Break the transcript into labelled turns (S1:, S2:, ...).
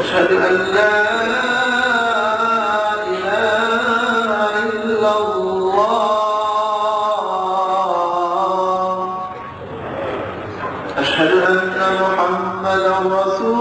S1: أشهد أن لا إله إلا الله. أشهد أن محمدا رسول